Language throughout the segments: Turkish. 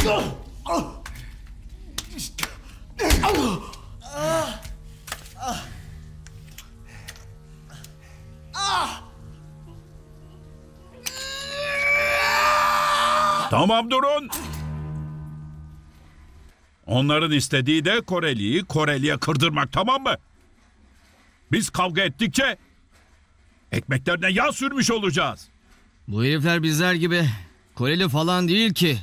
Tamam, durun. Onların istediği de Koreli'yi Koreli'ye kırdırmak, tamam mı? Biz kavga ettikçe ekmeklerine yağ sürmüş olacağız. Bu herifler bizler gibi Koreli falan değil ki.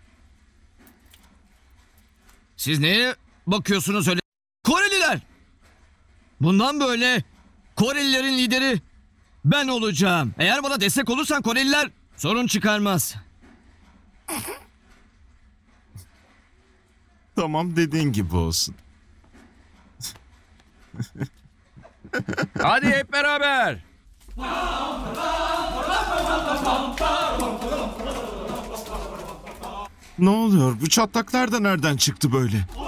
Siz neye bakıyorsunuz öyle? Koreliler! Bundan böyle Korelilerin lideri ben olacağım. Eğer bana destek olursan Koreliler sorun çıkarmaz. Tamam, dediğin gibi olsun. Hadi hep beraber. Ne oluyor? Bu çatlaklar da nereden çıktı böyle?